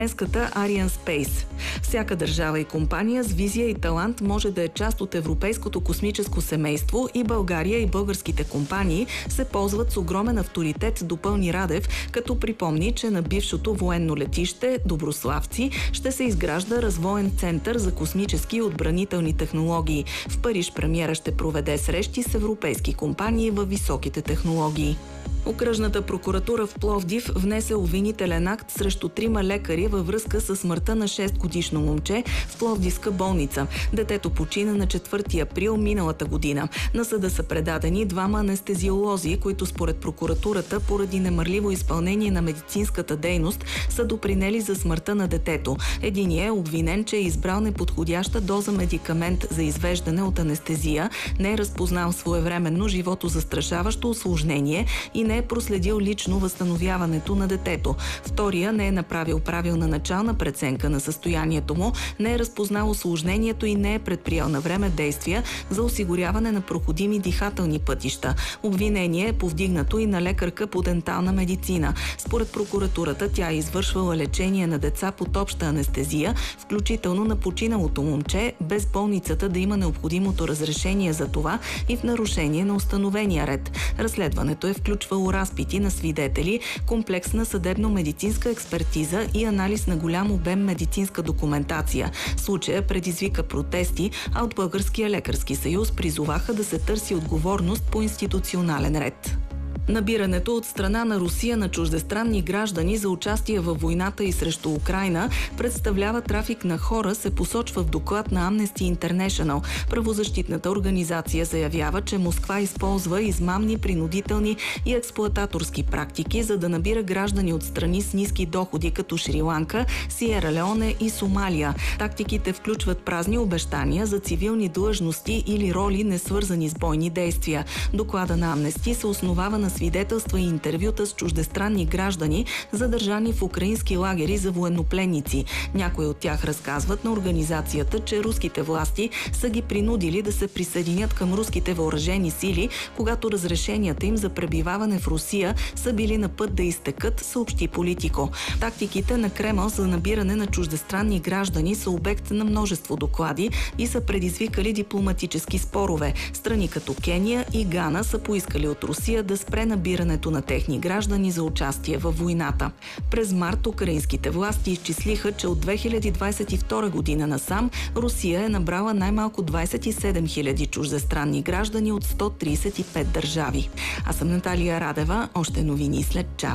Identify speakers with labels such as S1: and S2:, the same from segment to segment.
S1: Американската Arianespace. Всяка държава и компания с визия и талант може да е част от европейското космическо семейство и България и българските компании се ползват с огромен авторитет, допълни Радев, като припомни, че на бившото военно летище Доброславци ще се изгражда развоен център за космически и отбранителни технологии. В Париж премиера ще проведе срещи с европейски компании във високите технологии. Окръжната прокуратура в Пловдив внесе обвинителен акт срещу 3 лекари във връзка с смъртта на 6-годишно момче в Пловдивска болница. Детето почина на 4 април миналата година. На съда са предадени 2 анестезиолози, които според прокуратурата поради немарливо изпълнение на медицинската дейност са допринели за смъртта на детето. Единият е обвинен, че е избрал неподходяща доза медикамент за извеждане от анестезия, не е разпознал своевременно животозастрашаващо усложнение и не е проследил лично възстановяването на детето. Втория не е направил правилна начална преценка на състоянието му, не е разпознал усложнението и не е предприел на време действия за осигуряване на проходими дихателни пътища. Обвинение е повдигнато и на лекарка по дентална медицина. Според прокуратурата тя е извършвала лечение на деца под обща анестезия, включително на починалото момче, без болницата да има необходимото разрешение за това и в нарушение на установения ред. Разследването е включвало разпити на свидетели, комплексна съдебно-медицинска експертиза и анализ на голям обем медицинска документация. Случая предизвика протести, а от Българския лекарски съюз призоваха да се търси отговорност по институционален ред. Набирането от страна на Русия на чуждестранни граждани за участие във войната и срещу Украйна представлява трафик на хора, се посочва в доклад на Amnesty International. Правозащитната организация заявява, че Москва използва измамни, принудителни и експлоататорски практики, за да набира граждани от страни с ниски доходи, като Шри-Ланка, Сиера Леоне и Сомалия. Тактиките включват празни обещания за цивилни длъжности или роли, несвързани с бойни действия. Доклада на Amnesty се основава на свидетелства и интервюта с чуждестранни граждани, задържани в украински лагери за военнопленници. Някои от тях разказват на организацията, че руските власти са ги принудили да се присъединят към руските въоръжени сили, когато разрешенията им за пребиваване в Русия са били на път да изтекат, съобщи Политико. Тактиките на Кремъл за набиране на чуждестранни граждани са обект на множество доклади и са предизвикали дипломатически спорове. Страни като Кения и Гана са поискали от Русия да спре набирането на техни граждани за участие във войната. През март украинските власти изчислиха, че от 2022 година насам Русия е набрала най-малко 27 000 чуждестранни граждани от 135 държави. Аз съм Наталия Радева, още новини след час.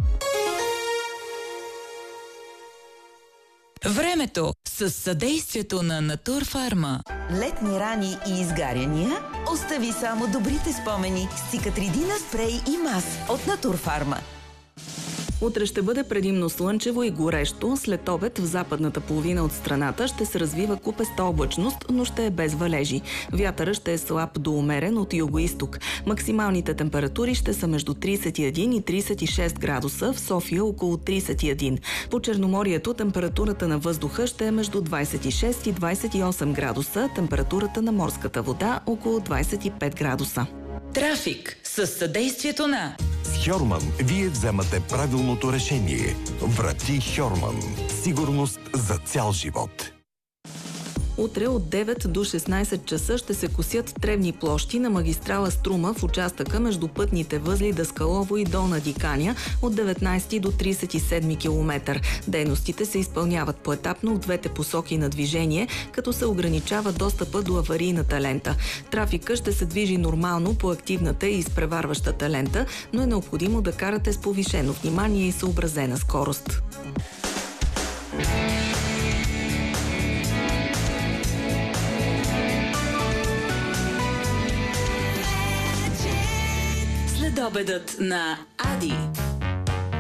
S2: Времето с съдействието на Натурфарма.
S3: Летни рани и изгаряния? Остави само добрите спомени с Цикатридина спрей и мас от Натурфарма.
S1: Утре ще бъде предимно слънчево и горещо. След обед в западната половина от страната ще се развива купеста облачност, но ще е без валежи. Вятърът ще е слаб до умерен от югоизток. Максималните температури ще са между 31 и 36 градуса, в София около 31. По Черноморието температурата на въздуха ще е между 26 и 28 градуса, температурата на морската вода около 25 градуса.
S2: Трафик с съдействието на
S4: Хьорман вие вземате правилното решение. Врати Хьорман. Сигурност за цял живот.
S1: Утре от 9 до 16 часа ще се косят тревни площи на магистрала Струма в участъка между пътните възли Даскалово и Долна Диканя от 19 до 37 км. Дейностите се изпълняват поетапно в двете посоки на движение, като се ограничава достъпа до аварийната лента. Трафика ще се движи нормално по активната и изпреварващата лента, но е необходимо да карате с повишено внимание и съобразена скорост.
S2: Следобедът на Ади.